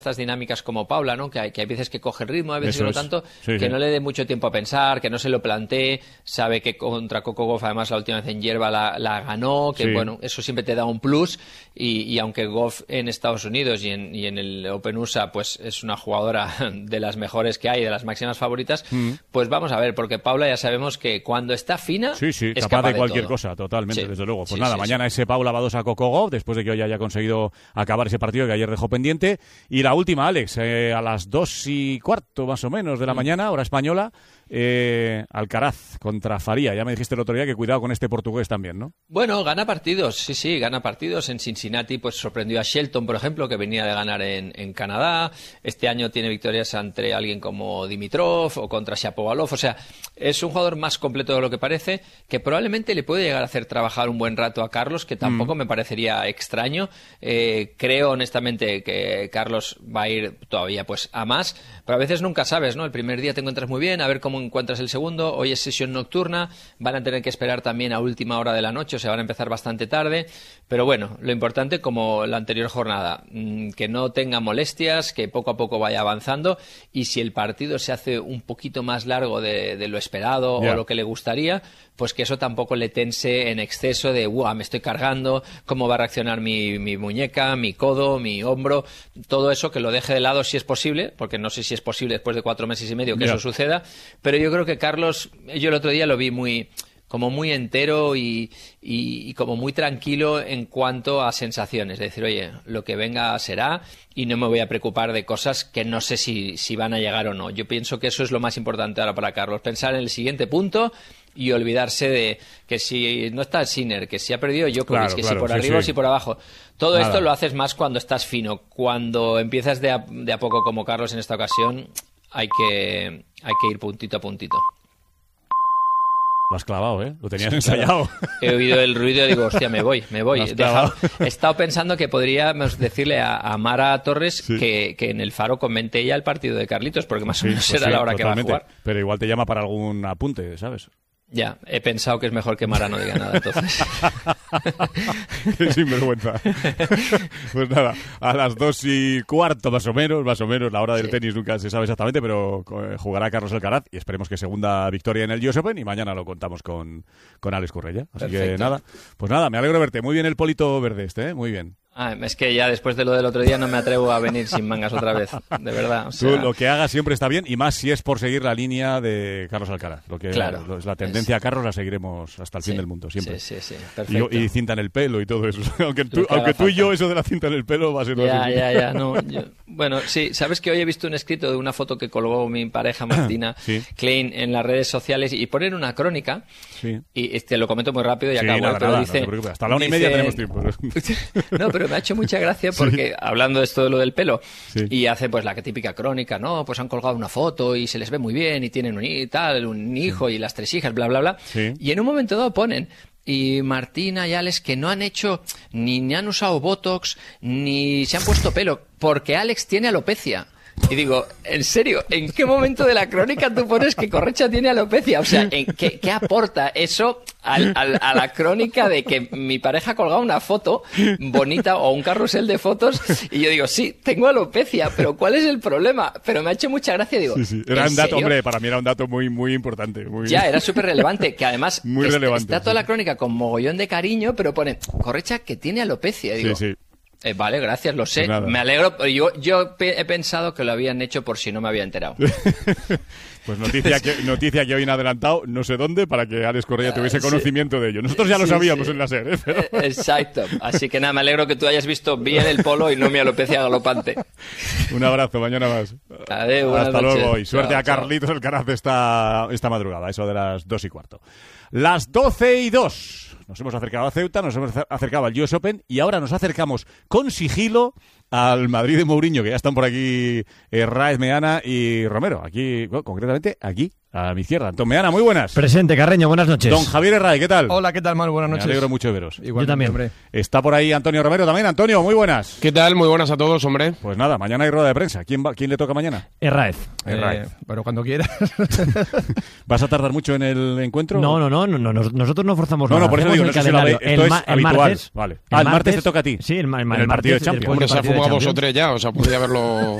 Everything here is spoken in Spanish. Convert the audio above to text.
estas dinámicas como Paula, ¿no? Que hay veces que coge el ritmo, a veces Eso no es. tanto, Sí, que sí. no le dé mucho tiempo a pensar, que no se lo plantee, sabe que contra Coco Gauff además la última vez en hierba la ganó, que Sí. bueno, eso siempre te da un plus, y aunque Gauff en Estados Unidos y en el Open USA pues es una jugadora de las mejores que hay, de las máximas favoritas, pues vamos a ver, porque Paula ya sabemos que cuando está fina Sí, es capaz de cualquier todo. cosa, totalmente, Sí. desde luego. Pues Sí, nada, sí, mañana ese Paula Badosa Coco Gauff, después de que hoy haya conseguido acabar ese partido que ayer dejó pendiente. Y la última, Alex, a las 2:15 más o menos de la mañana, hora española, Alcaraz contra Faría. Ya me dijiste el otro día que cuidado con este portugués también, ¿no? Bueno, gana partidos, sí, gana partidos. En Cincinnati pues sorprendió a Shelton, por ejemplo, que venía de ganar en Canadá. Este año tiene victorias ante alguien como Dimitrov o contra Shapovalov. O sea, es un jugador más completo de lo que parece, que probablemente le puede llegar a hacer trabajar un buen rato a Carlos, que tampoco me parecería extraño. Creo honestamente que Carlos va a ir todavía pues a más, pero a veces nunca sabes, ¿no? El primer día te encuentras muy bien, a ver cómo encuentras el segundo. Hoy es sesión nocturna, van a tener que esperar también a última hora de la noche, o sea, van a empezar bastante tarde, pero bueno, lo importante como la anterior jornada, que no tenga molestias, que poco a poco vaya avanzando, y si el partido se hace un poquito más largo de lo esperado o lo que le gustaría, pues que eso tampoco le tense en exceso de me estoy cargando, cómo va a reaccionar mi muñeca, mi codo, mi hombro, todo eso que lo deje de lado si es posible, porque no sé si es posible después de 4 meses y medio que eso suceda, pero yo creo que Carlos, yo el otro día lo vi muy entero y como muy tranquilo en cuanto a sensaciones, de decir, oye, lo que venga será y no me voy a preocupar de cosas que no sé si van a llegar o no. Yo pienso que eso es lo más importante ahora para Carlos, pensar en el siguiente punto y olvidarse de que si no está Sinner, que si ha perdido Djokovic, que si por arriba o si por abajo. Todo esto lo haces más cuando estás fino. Cuando empiezas de a poco como Carlos en esta ocasión, hay que ir puntito a puntito. Lo has clavado, ¿eh? Lo tenías ensayado. He oído el ruido y digo, hostia, me voy. He estado pensando que podríamos decirle a Mara Torres que en el Faro comente ella el partido de Carlitos, porque más o menos será la hora totalmente. que va a jugar. Pero igual te llama para algún apunte, ¿sabes? Ya, he pensado que es mejor que Mara no diga nada, entonces. Qué sinvergüenza. Pues nada, a las 2:15 más o menos, la hora del tenis nunca se sabe exactamente, pero jugará Carlos Alcaraz y esperemos que segunda victoria en el US Open y mañana lo contamos con Alex Correia. Así que nada, pues nada, me alegro de verte. Muy bien el polito verde ¿eh? Muy bien. Es que ya después de lo del otro día no me atrevo a venir sin mangas otra vez, de verdad. O sea... Tú lo que hagas siempre está bien y más si es por seguir la línea de Carlos Alcaraz. La tendencia a Carlos la seguiremos hasta el fin del mundo, siempre. Sí, perfecto. Y cinta en el pelo y todo eso. aunque tú y yo eso de la cinta en el pelo va a ser... Ya. Bueno, sí, sabes que hoy he visto un escrito de una foto que colgó mi pareja Martina Klein en las redes sociales y ponen una crónica y lo comento muy rápido y acabo, pero dice... No hasta la 1:30 tenemos tiempo. No, pero me ha hecho mucha gracia porque hablando de esto de lo del pelo y hace pues la típica crónica, no, pues han colgado una foto y se les ve muy bien y tienen un hijo y las 3 hijas, bla, bla, bla. Y en un momento dado ponen y Martina y Alex que no han hecho ni han usado Botox ni se han puesto pelo porque Alex tiene alopecia. Y digo, en serio, ¿en qué momento de la crónica tú pones que Correcha tiene alopecia? O sea, ¿qué aporta eso a la crónica de que mi pareja ha colgado una foto bonita o un carrusel de fotos? Y yo digo, sí, tengo alopecia, pero ¿cuál es el problema? Pero me ha hecho mucha gracia, digo, era un dato, hombre, para mí era un dato muy, muy importante. Ya, era súper relevante, que además relevante, está toda la crónica con mogollón de cariño, pero pone, Correcha que tiene alopecia. Digo, vale, gracias, lo sé. Pues me alegro. Yo he pensado que lo habían hecho por si no me había enterado. Pues noticia que hoy han adelantado, no sé dónde, para que Alex Correia tuviese conocimiento de ello. Nosotros ya lo sabíamos en la SER, Pero... Exacto. Así que nada, me alegro que tú hayas visto bien el polo y no mi alopecia galopante. Un abrazo, mañana más. Adiós, hasta noches. Luego y suerte a Carlitos Alcaraz esta madrugada, eso de las 2:15. Las 12:02. Nos hemos acercado a Ceuta, nos hemos acercado al US Open y ahora nos acercamos con sigilo al Madrid de Mourinho, que ya están por aquí Raez Meana y Romero. Aquí, concretamente, aquí A mi izquierda, Antón Meana, muy buenas. Presente, Carreño, buenas noches. Don Javier Herray, ¿qué tal? Hola, ¿qué tal, Manu? Buenas noches. Me alegro mucho de veros. Yo también. Hombre. Está por ahí Antonio Romero también. Antonio, muy buenas. ¿Qué tal? Muy buenas a todos, hombre. Pues nada, mañana hay rueda de prensa. ¿Quién le toca mañana? Herráez. Pero cuando quieras. ¿Vas a tardar mucho en el encuentro? No, nosotros no forzamos No, nada. por eso digo, no sé si esto es habitual. Martes, Vale. El martes te toca a ti. Sí, el partido de martes, Champions. Hombre, se ha partido de fumado Champions. 2 o 3 ya, o sea, podría haberlo...